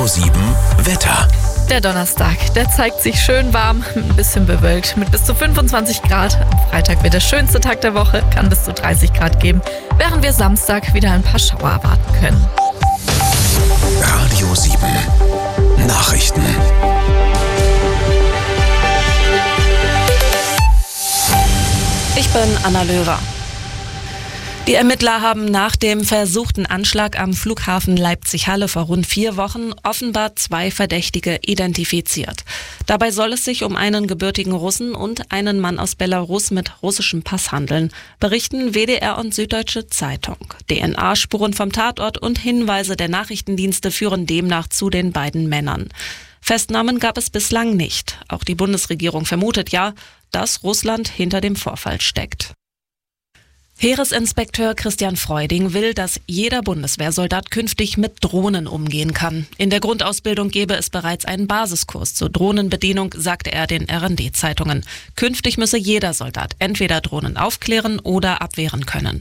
Radio 7 Wetter. Der Donnerstag, der zeigt sich schön warm, ein bisschen bewölkt, mit bis zu 25 Grad. Am Freitag wird der schönste Tag der Woche, kann bis zu 30 Grad geben, während wir Samstag wieder ein paar Schauer erwarten können. Radio 7 Nachrichten. Ich bin Anna Löwer. Die Ermittler haben nach dem versuchten Anschlag am Flughafen Leipzig-Halle vor rund 4 Wochen offenbar 2 Verdächtige identifiziert. Dabei soll es sich um einen gebürtigen Russen und einen Mann aus Belarus mit russischem Pass handeln, berichten WDR und Süddeutsche Zeitung. DNA-Spuren vom Tatort und Hinweise der Nachrichtendienste führen demnach zu den beiden Männern. Festnahmen gab es bislang nicht. Auch die Bundesregierung vermutet ja, dass Russland hinter dem Vorfall steckt. Heeresinspekteur Christian Freuding will, dass jeder Bundeswehrsoldat künftig mit Drohnen umgehen kann. In der Grundausbildung gäbe es bereits einen Basiskurs zur Drohnenbedienung, sagte er den RND-Zeitungen. Künftig müsse jeder Soldat entweder Drohnen aufklären oder abwehren können.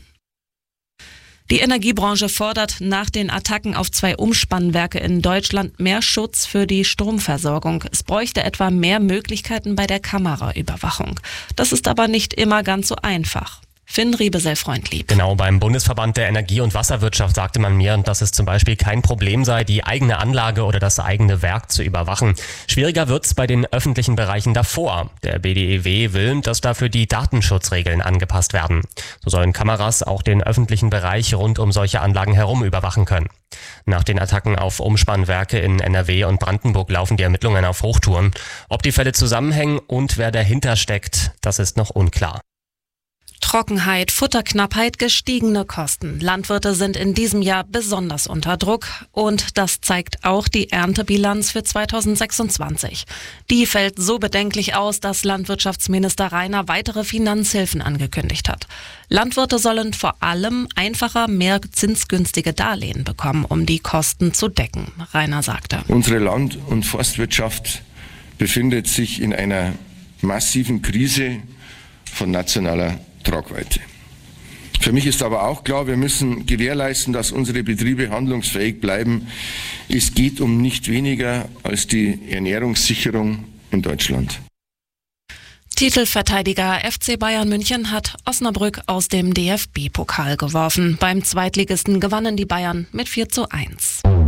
Die Energiebranche fordert nach den Attacken auf 2 Umspannwerke in Deutschland mehr Schutz für die Stromversorgung. Es bräuchte etwa mehr Möglichkeiten bei der Kameraüberwachung. Das ist aber nicht immer ganz so einfach. Finn Riebesell-Freundlieb. Genau, beim Bundesverband der Energie- und Wasserwirtschaft sagte man mir, dass es zum Beispiel kein Problem sei, die eigene Anlage oder das eigene Werk zu überwachen. Schwieriger wird's bei den öffentlichen Bereichen davor. Der BDEW will, dass dafür die Datenschutzregeln angepasst werden. So sollen Kameras auch den öffentlichen Bereich rund um solche Anlagen herum überwachen können. Nach den Attacken auf Umspannwerke in NRW und Brandenburg laufen die Ermittlungen auf Hochtouren. Ob die Fälle zusammenhängen und wer dahinter steckt, das ist noch unklar. Trockenheit, Futterknappheit, gestiegene Kosten. Landwirte sind in diesem Jahr besonders unter Druck und das zeigt auch die Erntebilanz für 2026. Die fällt so bedenklich aus, dass Landwirtschaftsminister Rainer weitere Finanzhilfen angekündigt hat. Landwirte sollen vor allem einfacher, mehr zinsgünstige Darlehen bekommen, um die Kosten zu decken, Rainer sagte. Unsere Land- und Forstwirtschaft befindet sich in einer massiven Krise von nationaler Tragweite. Für mich ist aber auch klar, wir müssen gewährleisten, dass unsere Betriebe handlungsfähig bleiben. Es geht um nicht weniger als die Ernährungssicherung in Deutschland. Titelverteidiger FC Bayern München hat Osnabrück aus dem DFB-Pokal geworfen. Beim Zweitligisten gewannen die Bayern mit 4:1.